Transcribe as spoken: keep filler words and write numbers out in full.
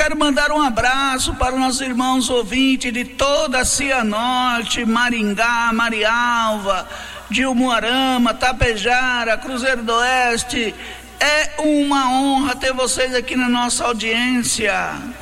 quero mandar um abraço para os nossos irmãos ouvintes de toda a Cianorte, Maringá, Marialva, de Umuarama, Tapejara, Cruzeiro do Oeste. É uma honra ter vocês aqui na nossa audiência.